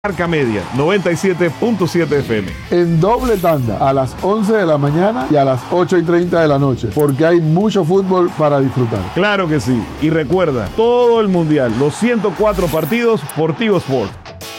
Marca Media, 97.7 FM. En doble tanda, a las 11 de la mañana y a las 8:30 de la noche, porque hay mucho fútbol para disfrutar. Claro que sí. Y recuerda, todo el mundial, los 104 partidos por Tigo Sports.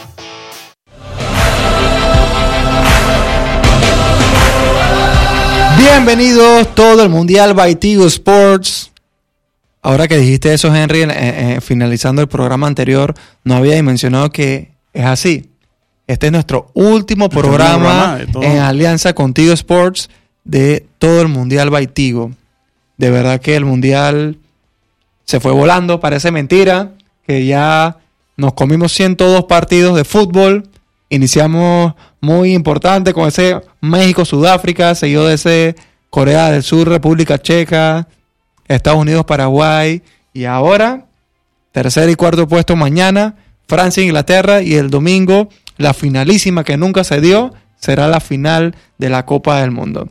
Bienvenidos todo el mundial by Tigo Sports. Ahora que dijiste eso, Henry, finalizando el programa anterior, no había mencionado que es así. Este es nuestro último programa en alianza con Tigo Sports de todo el mundial by Tigo. De verdad que el mundial se fue volando, parece mentira, que ya nos comimos 102 partidos de fútbol. Iniciamos muy importante con ese México-Sudáfrica, seguido de ese Corea del Sur, República Checa, Estados Unidos, Paraguay. Y ahora, tercer y cuarto puesto mañana, Francia, Inglaterra. Y el domingo, la finalísima que nunca se dio, será la final de la Copa del Mundo.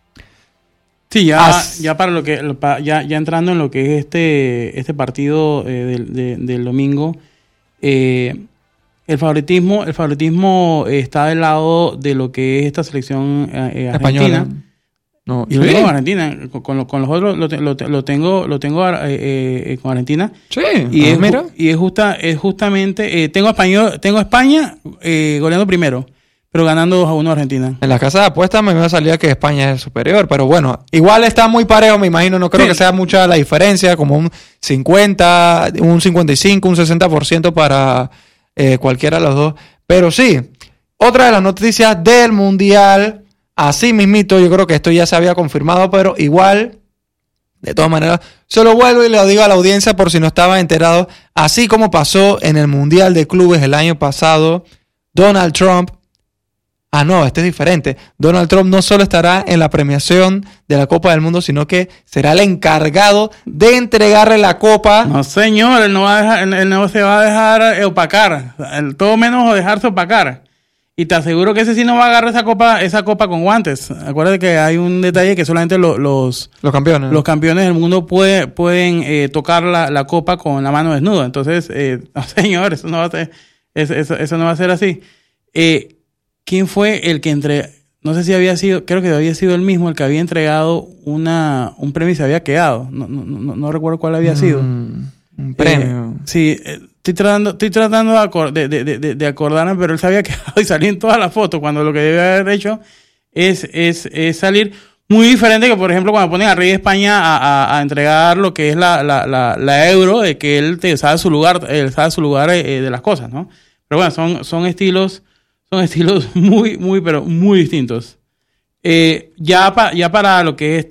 Sí, ya para lo que ya entrando en lo que es este partido del domingo, el favoritismo está del lado de lo que es esta selección argentina. Española. No, yo tengo Argentina, con los otros lo tengo con Argentina. Sí, mira. Y es justamente tengo España goleando primero, pero ganando 2-1 a Argentina. En las casas de apuestas me salía que España es superior, pero bueno, igual está muy parejo, me imagino, no creo que sea mucha la diferencia, como un 50, un 55, un 60% para cualquiera de los dos. Pero sí, otra de las noticias del mundial. Así mismito, yo creo que esto ya se había confirmado, pero igual, de todas maneras, se lo vuelvo y le digo a la audiencia por si no estaba enterado. Así como pasó en el Mundial de Clubes el año pasado, Donald Trump, este es diferente. Donald Trump no solo estará en la premiación de la Copa del Mundo, sino que será el encargado de entregarle la copa. No, señor, él no se va a dejar opacar, todo menos dejarse opacar. Y te aseguro que ese sí no va a agarrar esa copa con guantes. Acuérdate que hay un detalle que solamente los campeones del mundo pueden tocar la copa con la mano desnuda. Entonces, no, señor, eso no va a ser así. ¿Quién fue el que no sé si había sido, creo que había sido el mismo el que había entregado un premio y se había quedado? No recuerdo cuál había sido. Un premio. Sí, estoy tratando de acordarme, pero él se había quedado y salió en todas las fotos, cuando lo que debe haber hecho es salir muy diferente que, por ejemplo, cuando ponen al rey de España a entregar lo que es la euro, de que él sabe su lugar de las cosas, ¿no? Pero bueno, son estilos muy, pero muy distintos. Ya para lo que es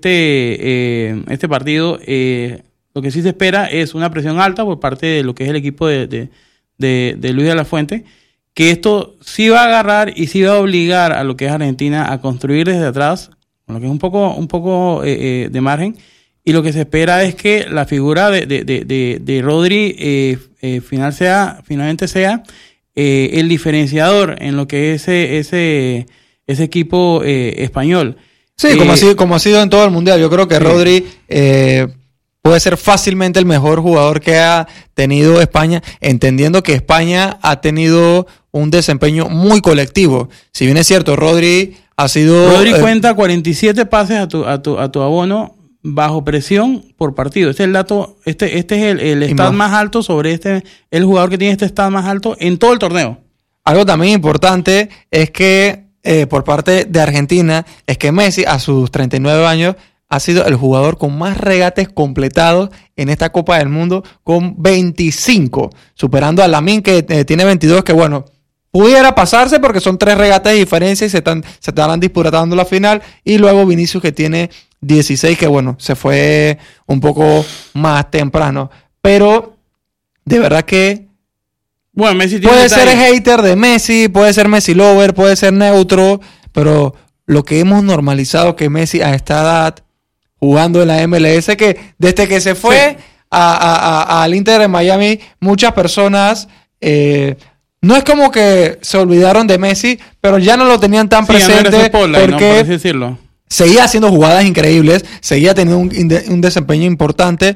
este partido, lo que sí se espera es una presión alta por parte de lo que es el equipo de Luis de la Fuente, que esto sí va a agarrar y sí va a obligar a lo que es Argentina a construir desde atrás, con lo que es un poco de margen, y lo que se espera es que la figura de Rodri finalmente sea el diferenciador en lo que es ese equipo español. Sí, como ha sido en todo el mundial. Yo creo que sí. Rodri puede ser fácilmente el mejor jugador que ha tenido España, entendiendo que España ha tenido un desempeño muy colectivo. Si bien es cierto, Rodri cuenta 47 pases a tu abono bajo presión por partido. Este es el dato, este es el stat más alto sobre el jugador que tiene este stat más alto en todo el torneo. Algo también importante es que por parte de Argentina es que Messi, a sus 39 años, ha sido el jugador con más regates completados en esta Copa del Mundo, con 25, superando a Lamine, que tiene 22, que bueno, pudiera pasarse porque son 3 regates de diferencia y se estarán disputando la final, y luego Vinicius, que tiene 16, que bueno, se fue un poco más temprano, pero de verdad que bueno, Messi puede ser hater de Messi, puede ser Messi lover, puede ser neutro, pero lo que hemos normalizado que Messi a esta edad, jugando en la MLS, que desde que se fue al Inter de Miami, muchas personas no es como que se olvidaron de Messi, pero ya no lo tenían tan presente porque seguía haciendo jugadas increíbles, seguía teniendo un desempeño importante,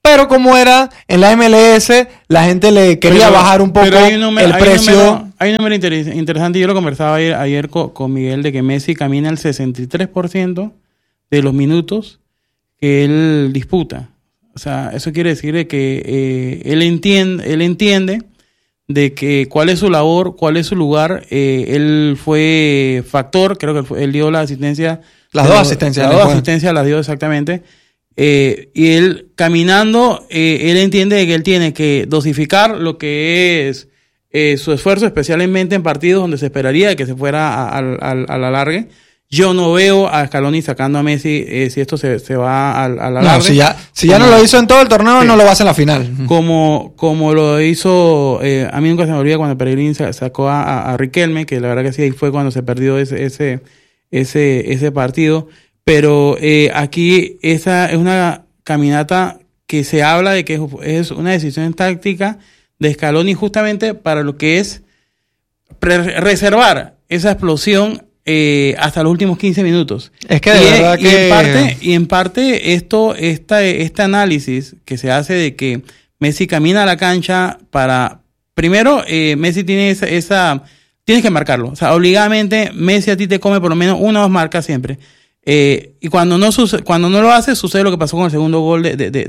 Pero como era en la MLS, la gente le quería bajar un poco el precio. Hay un número interesante, yo lo conversaba ayer con Miguel, de que Messi camina el 63% de los minutos que él disputa. O sea, eso quiere decir de que él entiende de que cuál es su labor, cuál es su lugar. Él fue factor, creo que él dio la asistencia. Las dos asistencias las dio exactamente. Y él caminando, él entiende de que él tiene que dosificar lo que es su esfuerzo, especialmente en partidos donde se esperaría que se fuera a la larga. Yo no veo a Scaloni sacando a Messi si esto se va a la larga. Si ya no lo hizo en todo el torneo, no lo va a hacer en la final. Como lo hizo, a mí nunca se me olvida cuando Pellegrini sacó a Riquelme, que la verdad que sí, ahí fue cuando se perdió ese partido. Pero aquí esa es una caminata que se habla de que es una decisión táctica de Scaloni justamente para lo que es reservar esa explosión hasta los últimos 15 minutos. Es que de verdad que... Y en parte este análisis que se hace de que Messi camina a la cancha para... Primero, Messi tiene tienes que marcarlo. O sea, obligadamente Messi a ti te come por lo menos 1 o 2 marcas siempre. Y cuando no lo hace, sucede lo que pasó con el segundo gol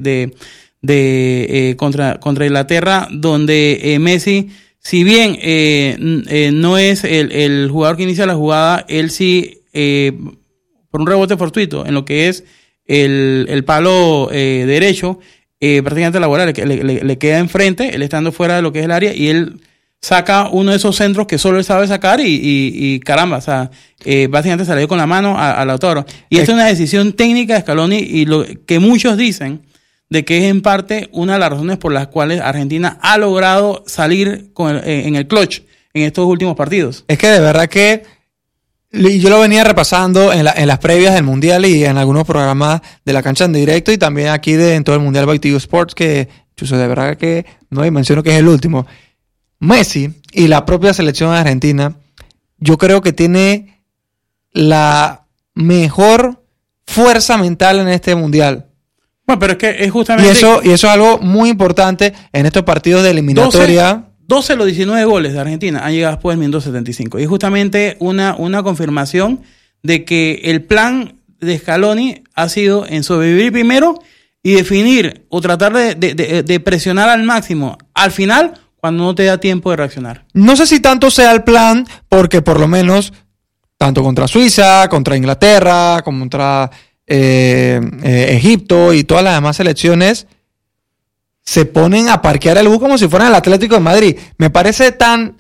contra Inglaterra, donde Messi, si bien no es el jugador que inicia la jugada, él sí, por un rebote fortuito, en lo que es el palo derecho, prácticamente laboral, le queda enfrente, él estando fuera de lo que es el área, y él saca uno de esos centros que solo él sabe sacar y caramba, o sea, básicamente se le dio con la mano a Lautaro. Y esta es una decisión técnica de Scaloni, y lo que muchos dicen de que es en parte una de las razones por las cuales Argentina ha logrado salir en el clutch en estos últimos partidos. Es que de verdad que yo lo venía repasando en las previas del Mundial y en algunos programas de la cancha en directo, y también aquí en todo el Mundial by Tigo Sports, que de verdad que no menciono que es el último. Messi y la propia selección argentina, yo creo que tiene la mejor fuerza mental en este mundial. Bueno, pero es que es justamente... Y eso es algo muy importante en estos partidos de eliminatoria. 12 de los 19 goles de Argentina han llegado después del minuto 75. Y es justamente una confirmación de que el plan de Scaloni ha sido en sobrevivir primero y definir o tratar de presionar al máximo al final, cuando no te da tiempo de reaccionar. No sé si tanto sea el plan, porque por lo menos, tanto contra Suiza, contra Inglaterra, contra Egipto y todas las demás selecciones, se ponen a parquear el bus como si fueran el Atlético de Madrid. Me parece tan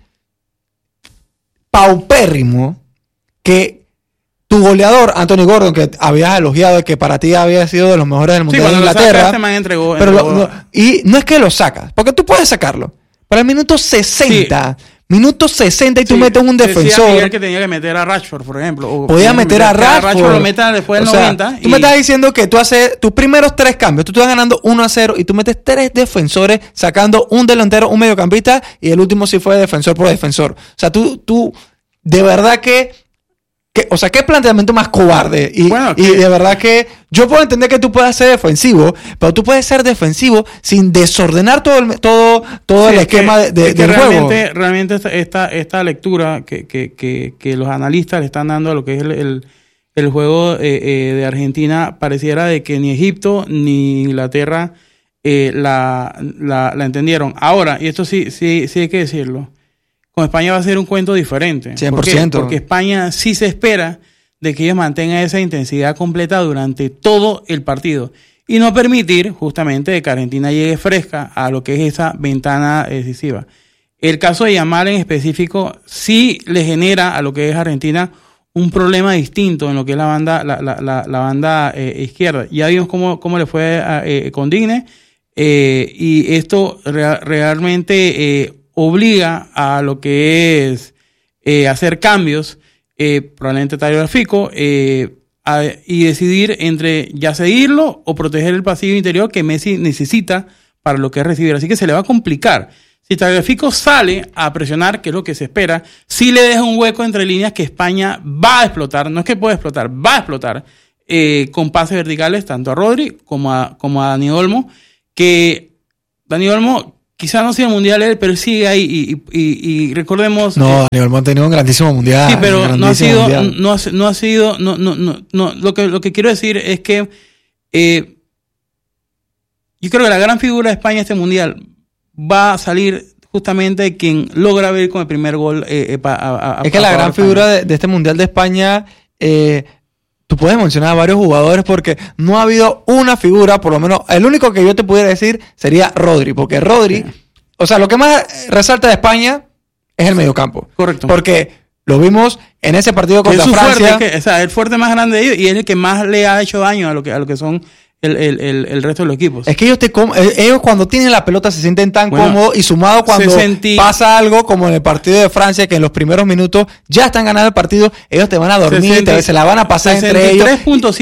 paupérrimo que tu goleador, Anthony Gordon, que habías elogiado, que para ti había sido de los mejores del Mundial de Inglaterra, y no es que lo sacas, porque tú puedes sacarlo. Para el minuto 60, minuto 60 y tú metes un defensor. Decía que tenía que meter a Rashford, por ejemplo. Podía meter a Rashford. Lo meta después del 90. Tú me estás diciendo que tú haces tus primeros 3 cambios. Tú estás ganando 1-0 y tú metes 3 defensores sacando un delantero, un mediocampista, y el último sí fue defensor por defensor. O sea, tú de verdad que o sea, qué planteamiento más cobarde. Y de verdad que yo puedo entender que tú puedas ser defensivo, pero tú puedes ser defensivo sin desordenar todo el esquema del juego. Realmente esta lectura que los analistas le están dando a lo que es el juego de Argentina, pareciera de que ni Egipto ni Inglaterra la entendieron. Ahora, y esto sí hay que decirlo, con España va a ser un cuento diferente. 100%. ¿Por qué? Porque España sí se espera de que ellos mantengan esa intensidad completa durante todo el partido y no permitir justamente de que Argentina llegue fresca a lo que es esa ventana decisiva. El caso de Yamal en específico sí le genera a lo que es Argentina un problema distinto en lo que es la banda izquierda. Ya vimos cómo le fue con Digne, y esto realmente obliga a lo que es hacer cambios, probablemente tagliafico, y decidir entre ya seguirlo o proteger el pasillo interior que Messi necesita para lo que es recibir. Así que se le va a complicar. Si Tagliafico sale a presionar, que es lo que se espera, sí le deja un hueco entre líneas que España va a explotar. No es que pueda explotar, va a explotar con pases verticales tanto a Rodri como a Dani Olmo, que Dani Olmo quizá no sea el mundial él, pero sigue ahí y recordemos... No, Dani Olmo ha tenido un grandísimo mundial. Sí, pero no ha sido, lo que quiero decir es que yo creo que la gran figura de España este mundial va a salir justamente quien logra ver con el primer gol. Es que la gran figura de este mundial de España, tú puedes mencionar a varios jugadores porque no ha habido una figura, por lo menos el único que yo te pudiera decir sería Rodri, porque Rodri, o sea, lo que más resalta de España es el mediocampo. Correcto. Porque lo vimos en ese partido contra Francia. El fuerte más grande de ellos y es el que más le ha hecho daño a lo que son el resto de los equipos. Es que ellos cuando tienen la pelota se sienten tan cómodos y sumado cuando pasa algo como en el partido de Francia, que en los primeros minutos ya están ganando el partido, ellos te van a dormir, se la van a pasar entre ellos.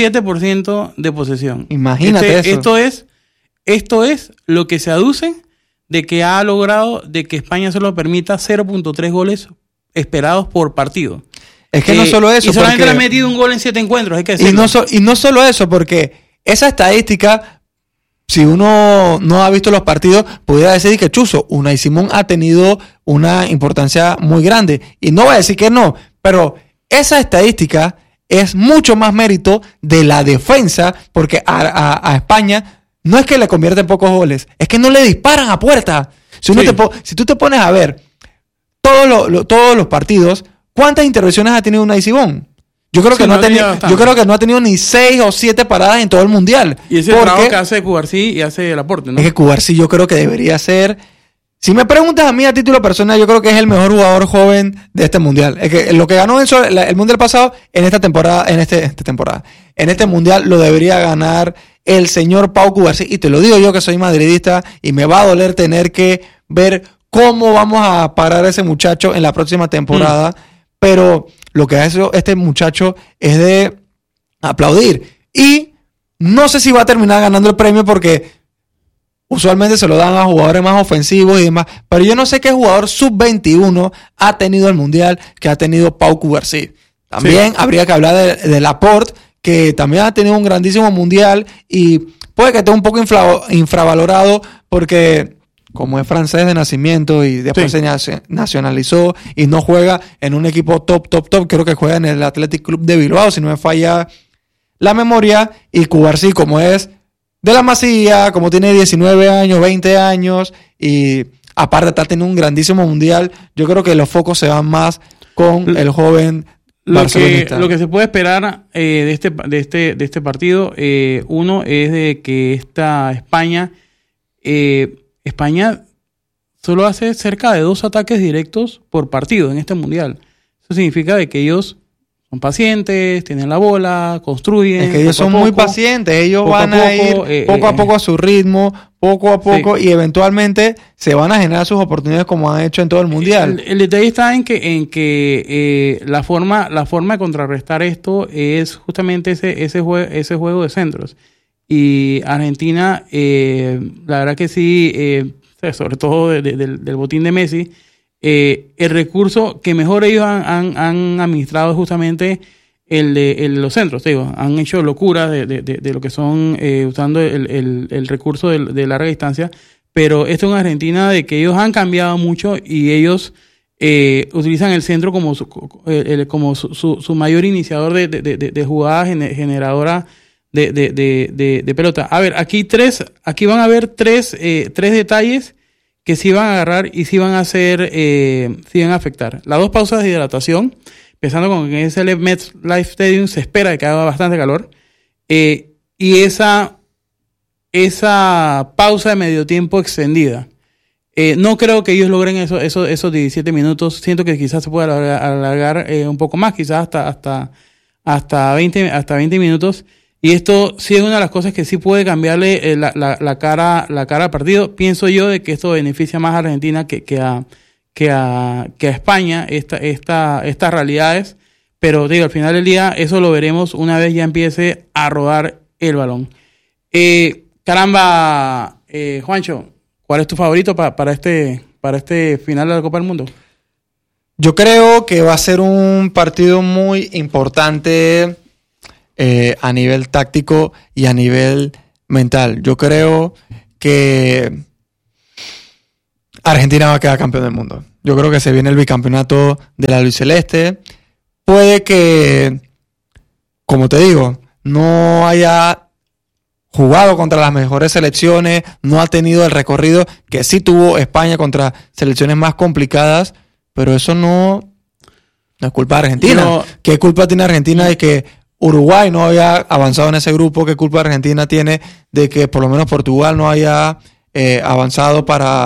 3.7% de posesión. Imagínate eso. Esto es lo que se aduce de que ha logrado de que España solo permita 0.3 goles esperados por partido. Es que no solo eso. Y solamente le ha metido un gol en 7 encuentros, hay que decirlo. Y no solo eso, porque esa estadística, si uno no ha visto los partidos, pudiera decir que Chuzo, Unai Simón ha tenido una importancia muy grande. Y no voy a decir que no, pero esa estadística es mucho más mérito de la defensa, porque a España no es que le convierten pocos goles, es que no le disparan a puerta. Si tú te pones a ver todos los partidos, ¿cuántas intervenciones ha tenido Unai Simón? Yo creo que no ha tenido ni 6 o 7 paradas en todo el mundial. Y ese trabajo que hace Cubarsí y hace Laporte, ¿no? Es que Cubarsí yo creo que debería ser... Si me preguntas a mí a título personal, yo creo que es el mejor jugador joven de este mundial. Es que lo que ganó el mundial pasado, en esta temporada, en este mundial lo debería ganar el señor Pau Cubarsí. Y te lo digo yo que soy madridista y me va a doler tener que ver cómo vamos a parar a ese muchacho en la próxima temporada. Pero lo que hace este muchacho es de aplaudir. Y no sé si va a terminar ganando el premio porque usualmente se lo dan a jugadores más ofensivos y demás. Pero yo no sé qué jugador sub-21 ha tenido el mundial que ha tenido Pau Cubarsí. También habría que hablar de Laporte, que también ha tenido un grandísimo mundial y puede que esté un poco infravalorado porque... como es francés de nacimiento y después se nacionalizó y no juega en un equipo top, creo que juega en el Athletic Club de Bilbao, si no me falla la memoria, y Cubarsí, como es de la Masía, como tiene 19 años, 20 años, y aparte de estar teniendo un grandísimo mundial, yo creo que los focos se van más con el joven barcelonista. Lo que se puede esperar de este partido, uno es de que esta España solo hace cerca de 2 ataques directos por partido en este mundial. Eso significa de que ellos son pacientes, tienen la bola, construyen. Es que ellos son muy pacientes, ellos van a ir poco a poco a su ritmo, poco a poco, y eventualmente se van a generar sus oportunidades como han hecho en todo el mundial. El detalle está en que la forma de contrarrestar esto es justamente ese juego de centros. Y Argentina, la verdad que sí, sobre todo del botín de Messi, el recurso que mejor ellos han administrado es justamente el de los centros. Te digo, han hecho locuras de lo que son usando el recurso de larga distancia, pero esto es una Argentina de que ellos han cambiado mucho y ellos utilizan el centro como su mayor iniciador de jugadas generadoras de pelota. A ver, aquí van a haber tres detalles que sí van a agarrar y sí van a hacer, sí van a afectar. Las 2 pausas de hidratación, empezando con que es el MetLife Stadium, se espera que haga bastante calor, y esa pausa de medio tiempo extendida. No creo que ellos logren esos 17 minutos. Siento que quizás se pueda alargar un poco más, quizás hasta 20 minutos. Y esto sí es una de las cosas que sí puede cambiarle la cara al partido. Pienso yo de que esto beneficia más a Argentina que a España, estas realidades. Pero digo, al final del día, eso lo veremos una vez ya empiece a rodar el balón. Juancho, ¿cuál es tu favorito para este final de la Copa del Mundo? Yo creo que va a ser un partido muy importante a nivel táctico y a nivel mental. Yo creo que que Argentina va a quedar campeón del mundo. Yo creo que se viene el bicampeonato de la albiceleste. Puede que, como te digo, no haya jugado contra las mejores selecciones, no ha tenido el recorrido que sí tuvo España contra selecciones más complicadas, pero eso no es culpa de Argentina. ¿Qué culpa tiene Argentina de que Uruguay no había avanzado en ese grupo? ¿Qué culpa Argentina tiene de que por lo menos Portugal no haya avanzado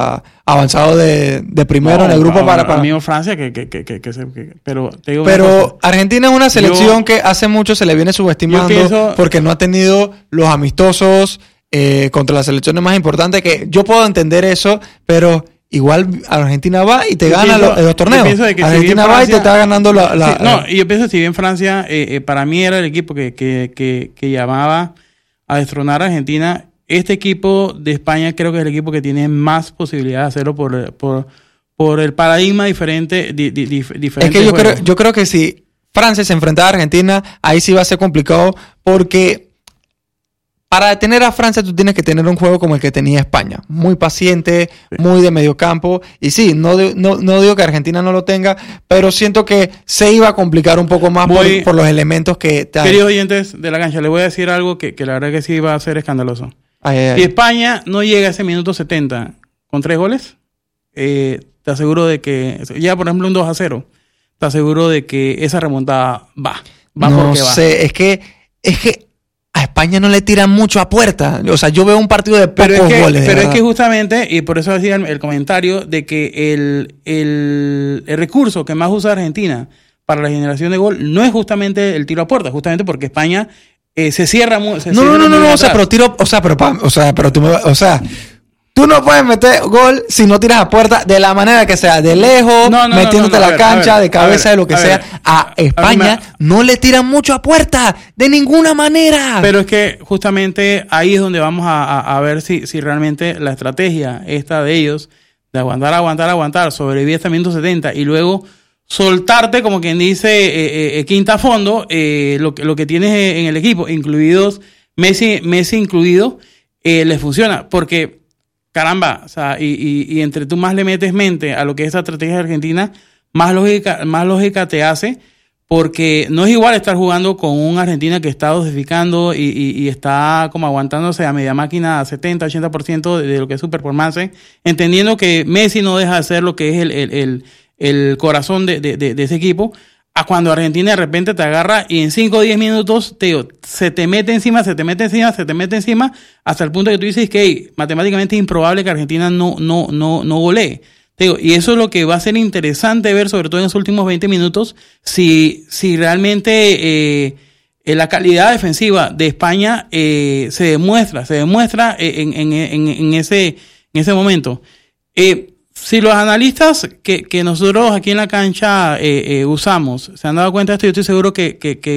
de primero en el grupo para amigo Francia pero te digo Argentina es una selección que hace mucho se le viene subestimando porque no ha tenido los amistosos contra las selecciones más importantes, que yo puedo entender eso, pero igual Argentina va y te gana los torneos. Argentina va y te está ganando y yo pienso que si bien Francia para mí era el equipo que llamaba a destronar a Argentina, este equipo de España creo que es el equipo que tiene más posibilidades de hacerlo por el paradigma diferente. Es que yo creo que si Francia se enfrentaba a Argentina, ahí sí va a ser complicado, porque para detener a Francia tú tienes que tener un juego como el que tenía España. Muy paciente, muy de medio campo. Y sí, no digo que Argentina no lo tenga, pero siento que se iba a complicar un poco más por los elementos que... Queridos oyentes de la cancha, les voy a decir algo que la verdad que sí va a ser escandaloso. Si España no llega a ese minuto 70 con 3 goles, te aseguro de que, ya por ejemplo un 2-0, te aseguro de que esa remontada va no sé, es que a España no le tiran mucho a puerta. O sea, yo veo un partido de pocos goles. Pero es que justamente, y por eso decía el comentario, de que el recurso que más usa Argentina para la generación de gol no es justamente el tiro a puerta, justamente porque España se cierra muy. No, tú no puedes meter gol si no tiras a puerta de la manera que sea, de lejos, metiéndote a la cancha, de cabeza, de lo que sea. A España no le tiran mucho a puerta, de ninguna manera. Pero es que justamente ahí es donde vamos a ver si realmente la estrategia esta de ellos, de aguantar, sobrevivir hasta minuto 70 y luego soltarte, como quien dice, quinta a fondo, lo que tienes en el equipo, incluidos Messi incluido, les funciona. Porque, caramba, o sea, y entre tú más le metes mente a lo que es esa estrategia de Argentina, más lógica te hace, porque no es igual estar jugando con un Argentina que está dosificando y está como aguantándose a media máquina 70-80% de lo que es su performance, entendiendo que Messi no deja de ser lo que es el corazón de ese equipo, a cuando Argentina de repente te agarra y en 5 o 10 minutos se te mete encima, hasta el punto que tú dices que matemáticamente es improbable que Argentina no golee. Y eso es lo que va a ser interesante ver, sobre todo en los últimos 20 minutos, si realmente la calidad defensiva de España se demuestra en ese momento. Si los analistas que nosotros aquí en la cancha usamos se han dado cuenta de esto, yo estoy seguro que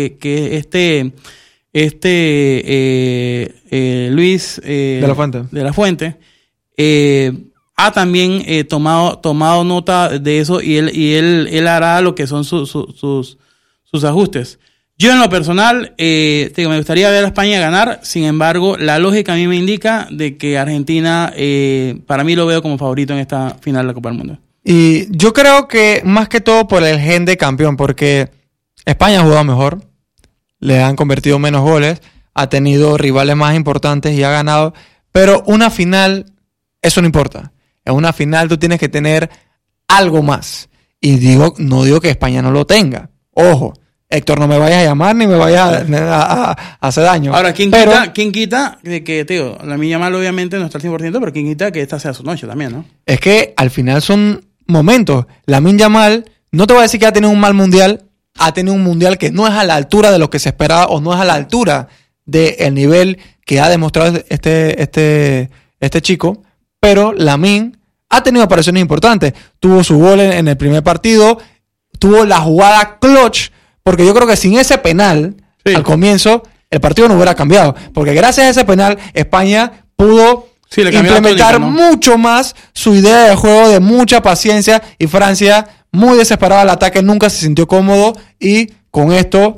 Luis de la Fuente ha también tomado nota de eso y él hará lo que son sus ajustes. Yo en lo personal me gustaría ver a España ganar, sin embargo la lógica a mí me indica de que Argentina para mí lo veo como favorito en esta final de la Copa del Mundo. Y yo creo que más que todo por el gen de campeón, porque España ha jugado mejor, le han convertido menos goles, ha tenido rivales más importantes y ha ganado, pero una final, eso no importa. En una final tú tienes que tener algo más. Y no digo que España no lo tenga. Ojo, Héctor, no me vayas a llamar ni me vayas a hacer daño. Ahora, ¿quién quita de que, tío, Lamine Yamal obviamente no está al 100%, pero quién quita que esta sea su noche también, ¿no? Es que al final son momentos. Lamine Yamal, no te voy a decir que ha tenido un mal mundial, ha tenido un mundial que no es a la altura de lo que se esperaba o no es a la altura del nivel que ha demostrado este chico, pero Lamine ha tenido apariciones importantes. Tuvo su gol en el primer partido, tuvo la jugada clutch, porque yo creo que sin ese penal al comienzo el partido no hubiera cambiado, porque gracias a ese penal España pudo implementar mucho más su idea de juego de mucha paciencia, y Francia muy desesperada al ataque, nunca se sintió cómodo, y con esto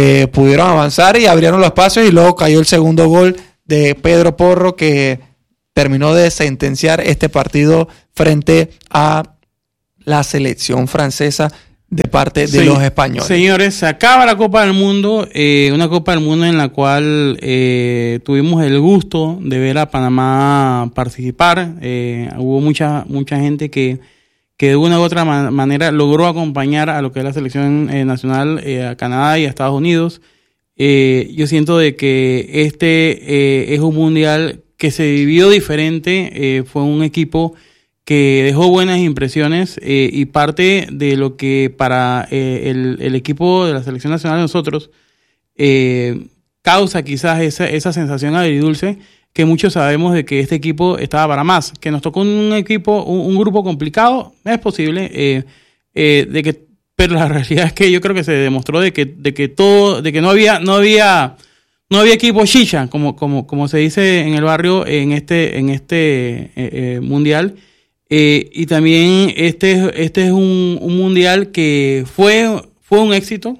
pudieron avanzar y abrieron los espacios, y luego cayó el segundo gol de Pedro Porro, que terminó de sentenciar este partido frente a la selección francesa de parte de los españoles. Señores, se acaba la Copa del Mundo, una Copa del Mundo en la cual tuvimos el gusto de ver a Panamá participar. Hubo mucha gente que de una u otra manera logró acompañar a lo que es la selección nacional a Canadá y a Estados Unidos. Yo siento de que este es un mundial que se vivió diferente, fue un equipo que dejó buenas impresiones y parte de lo que para el equipo de la selección nacional de nosotros causa quizás esa sensación agridulce, que muchos sabemos de que este equipo estaba para más, que nos tocó un grupo complicado, es posible, pero la realidad es que yo creo que se demostró de que no había equipo chicha, como se dice en el barrio en este mundial. Y también este es un mundial que fue un éxito,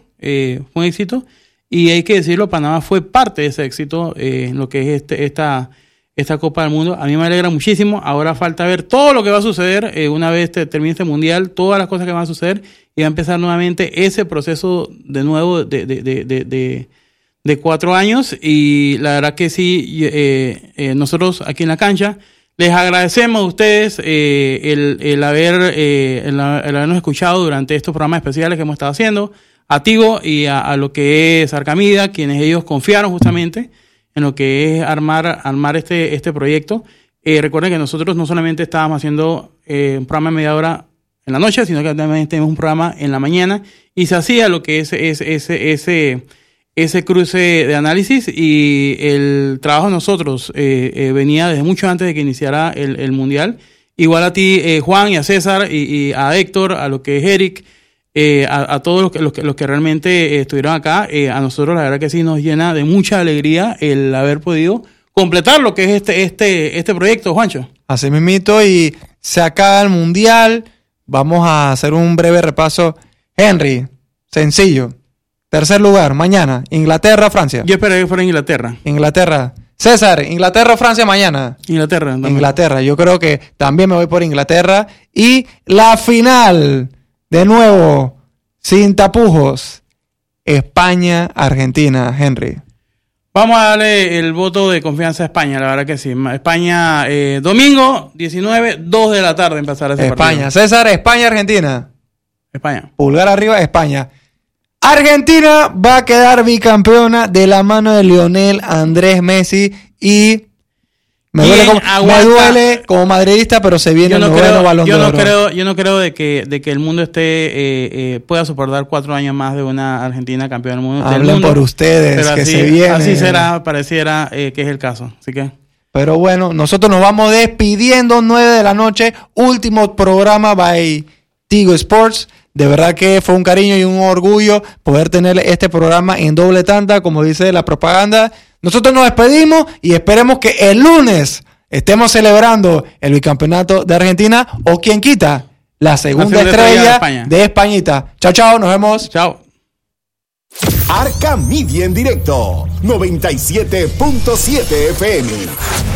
y hay que decirlo, Panamá fue parte de ese éxito en lo que es esta Copa del Mundo. A mí me alegra muchísimo. Ahora falta ver todo lo que va a suceder una vez termine este mundial, todas las cosas que van a suceder, y va a empezar nuevamente ese proceso de nuevo de 4 años. Y la verdad que sí, nosotros aquí en la cancha les agradecemos a ustedes el habernos escuchado durante estos programas especiales que hemos estado haciendo, a Tigo y a lo que es Arcamida, quienes ellos confiaron justamente en lo que es armar este proyecto. Recuerden que nosotros no solamente estábamos haciendo un programa de media hora en la noche, sino que también tenemos un programa en la mañana, y se hacía lo que es ese cruce de análisis, y el trabajo de nosotros venía desde mucho antes de que iniciara el Mundial. Igual a ti, Juan, y a César, y a Héctor, a lo que es Eric, a todos los que realmente estuvieron acá. A nosotros la verdad que sí nos llena de mucha alegría el haber podido completar lo que es este proyecto, Juancho. Así mismito, y se acaba el Mundial. Vamos a hacer un breve repaso. Henry, sencillo. Tercer lugar, mañana, Inglaterra, Francia. Yo esperé que fuera Inglaterra. Inglaterra. César, Inglaterra o Francia mañana. Inglaterra. También. Inglaterra, yo creo que también me voy por Inglaterra. Y la final, de nuevo, sin tapujos, España-Argentina, Henry. Vamos a darle el voto de confianza a España, la verdad que sí. España, domingo, 19, 2 de la tarde empezar ese partido. España. César, España-Argentina. España. Pulgar arriba, España. Argentina va a quedar bicampeona de la mano de Lionel Andrés Messi, y me duele como madridista, pero se viene el noveno Balón de Oro. Yo no creo de que el mundo pueda soportar 4 años más de una Argentina campeona del mundo. Hablen por ustedes, pero que se viene. Así será, pareciera que es el caso. Así que. Pero bueno, nosotros nos vamos despidiendo, 9 de la noche, último programa by Tigo Sports. De verdad que fue un cariño y un orgullo poder tener este programa en doble tanda, como dice la propaganda. Nosotros nos despedimos y esperemos que el lunes estemos celebrando el bicampeonato de Argentina, o quien quita, la segunda estrella de Españita. Chao, chao, nos vemos. Chao. Arca Media en directo, 97.7 FM.